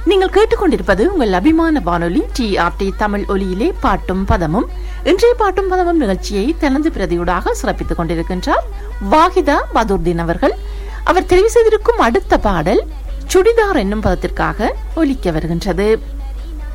நீங்கள் கேட்டுக்கொண்டிருப்பது உங்கள் அபிமான வானொலி TRT தமிழ் ஒலியிலே பாட்டும் பதமும். இன்றைய பாட்டும் பதமும் நிகழ்ச்சியை தனது பிரதியூடாக சிறப்பித்துக் கொண்டிருக்கின்றார் வாஹிதா பதுர்தீன் அவர்கள். அவர் தெரிவு செய்திருக்கும் அடுத்த பாடல் சுடிதார் என்னும் பதத்திற்காக ஒலிக்க வருகின்றது.